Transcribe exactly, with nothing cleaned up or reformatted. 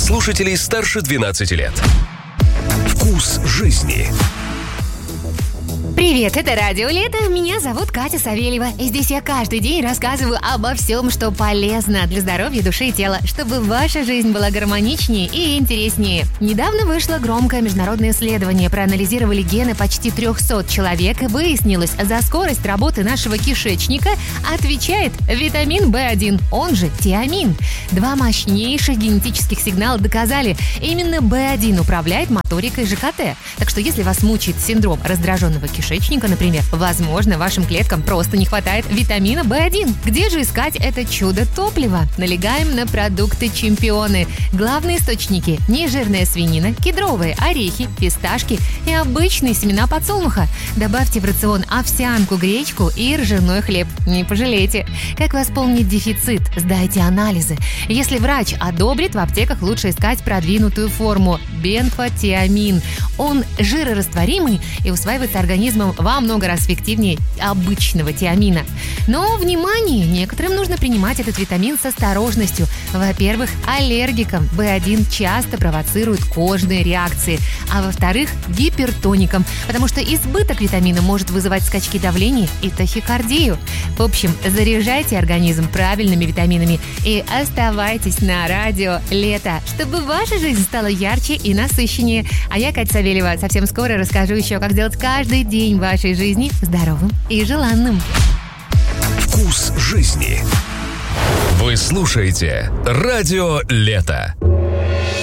слушателей старше двенадцати лет. Вкус жизни. Привет, это Радио Лето, меня зовут Катя Савельева, и здесь я каждый день рассказываю обо всем, что полезно для здоровья души и тела, чтобы ваша жизнь была гармоничнее и интереснее. Недавно вышло громкое международное исследование, проанализировали гены почти трехсот человек, и выяснилось, за скорость работы нашего кишечника отвечает витамин бэ один, он же тиамин. Два мощнейших генетических сигнала доказали, именно бэ один управляет моторикой жэ ка тэ. Так что если вас мучает синдром раздраженного кишечника, например, возможно, вашим клеткам просто не хватает витамина бэ один. Где же искать это чудо топлива? Налегаем на продукты чемпионы. Главные источники – нежирная свинина, кедровые орехи, фисташки и обычные семена подсолнуха. Добавьте в рацион овсянку, гречку и ржаной хлеб. Не пожалеете. Как восполнить дефицит? Сдайте анализы. Если врач одобрит, в аптеках лучше искать продвинутую форму – бенфотиамин. Он жирорастворимый и усваивается организмом во много раз эффективнее обычного тиамина. Но, внимание, некоторым нужно принимать этот витамин с осторожностью. Во-первых, аллергикам бэ один часто провоцирует кожные реакции, а во-вторых, гипертоникам, потому что избыток витамина может вызывать скачки давления и тахикардию. В общем, заряжайте организм правильными витаминами и оставайтесь на Радио Лето, чтобы ваша жизнь стала ярче и насыщеннее. А я, Катя Савельева, совсем скоро расскажу еще, как сделать каждый день вашей жизни здоровым и желанным. Вкус жизни. Вы слушаете Радио Лето.